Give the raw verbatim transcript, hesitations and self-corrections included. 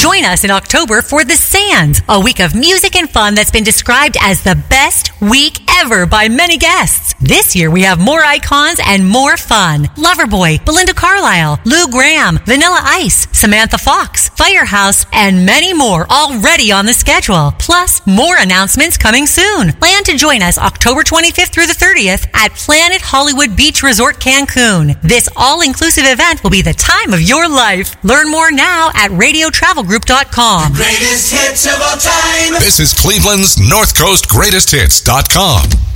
Join us in October for The Sands, a week of music and fun that's been described as the best week ever by many guests. This year we have more icons and more fun. Loverboy, Belinda Carlisle, Lou Graham, Vanilla Ice, Samantha Fox, Firehouse, and many more already on the schedule. Plus, more announcements coming soon. Plan to join us October twenty-fifth through the thirtieth at Planet Hollywood Beach Resort Cancun. This all-inclusive event will be the time of your life. Learn more now at radio travel group dot com. Greatest hits of all time. This is Cleveland's North Coast Greatest Hits dot com.